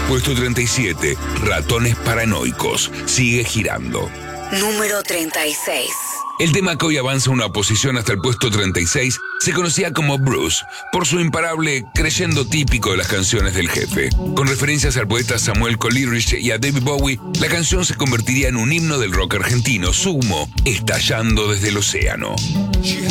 Puesto 37, Ratones Paranoicos, sigue girando. Número 36. El tema que hoy avanza una posición hasta el puesto 36 se conocía como Bruce, por su imparable creyendo típico de las canciones del jefe. Con referencias al poeta Samuel Coleridge y a David Bowie, la canción se convertiría en un himno del rock argentino, Sumo, estallando desde el océano.